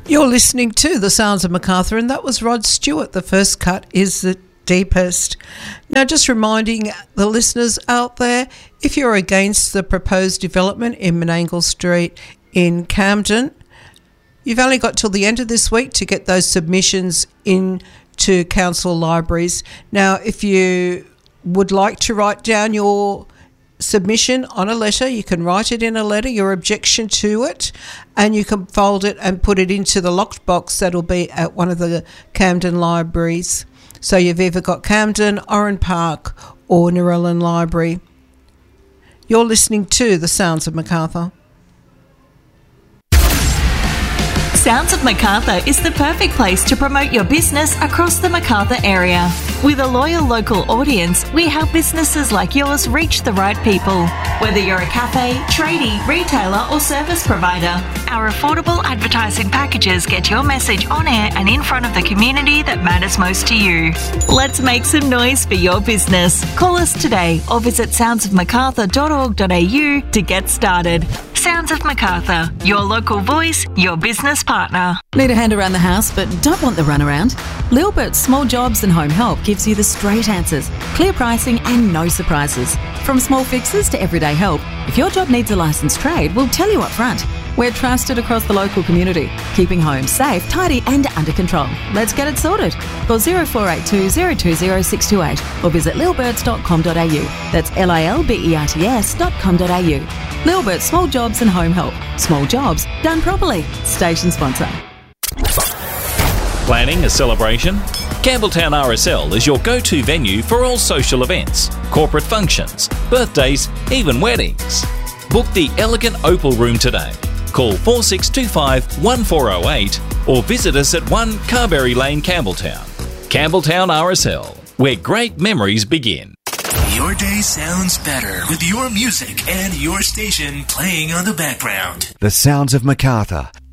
You're listening to The Sounds of Macarthur, and that was Rod Stewart. The first cut is the deepest. Now, just reminding the listeners out there, if you're against the proposed development in Menangle Street in Camden, you've only got till the end of this week to get those submissions into council libraries. Now, if you would like to write down your submission on a letter, you can write it in a letter, your objection to it, and you can fold it and put it into the locked box that'll be at one of the Camden libraries. So you've either got Camden, Oran Park or Narellan Library. You're listening to The Sounds of Macarthur. Sounds of Macarthur is the perfect place to promote your business across the Macarthur area. With a loyal local audience, we help businesses like yours reach the right people. Whether you're a cafe, tradie, retailer or service provider, our affordable advertising packages get your message on air and in front of the community that matters most to you. Let's make some noise for your business. Call us today or visit soundsofmacarthur.org.au to get started. Sounds of Macarthur, your local voice, your business partner. Need a hand around the house but don't want the runaround? Lilbert's Small Jobs and Home Help gives you the straight answers, clear pricing and no surprises. From small fixes to everyday help, if your job needs a licensed trade, we'll tell you up front. We're trusted across the local community, keeping homes safe, tidy and under control. Let's get it sorted. Call 0482 020 628 or visit lilberts.com.au. That's LILBERTS.com.au. Lilbert Small Jobs and Home Help. Small jobs done properly. Station sponsor. Planning a celebration? Campbelltown RSL is your go-to venue for all social events, corporate functions, birthdays, even weddings. Book the elegant Opal Room today. Call 4625 1408 or visit us at 1 Carberry Lane, Campbelltown. Campbelltown RSL, where great memories begin. Your day sounds better with your music and your station playing on the background. The Sounds of Macarthur